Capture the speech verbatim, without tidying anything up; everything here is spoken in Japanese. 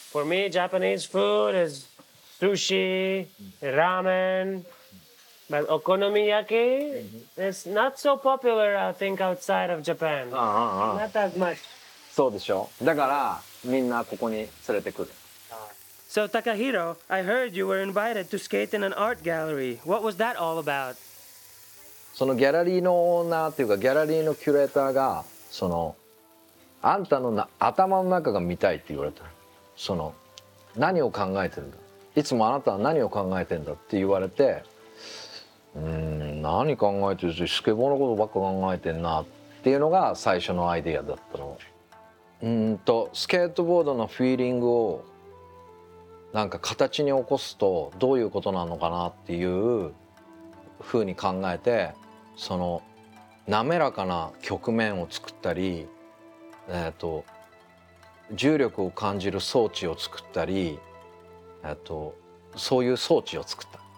For me, Japanese food is sushi, ramen, but okonomiyaki is not so popular, I think, outside of Japan. うんうんうん Not as much. そうでしょ。だからみんなここに連れてくる。 So, Takahiro, I heard you were invited to skate in an art gallery. What was that all about? そのギャラリーのオーナーっていうかギャラリーのキュレーターがそのあんたのな頭の中が見たいって言われた。その何を考えてるんだ、いつもあなたは何を考えてんだって言われて、うーん何考えてるしスケボーのことばっか考えてんなっていうのが最初のアイデアだったの。うーんとスケートボードのフィーリングをなんか形に起こすとどういうことなのかなっていうふうに考えて、その滑らかな曲面を作ったり、えーと重力を感じる装置を作ったり、えっとそういう装置を作った。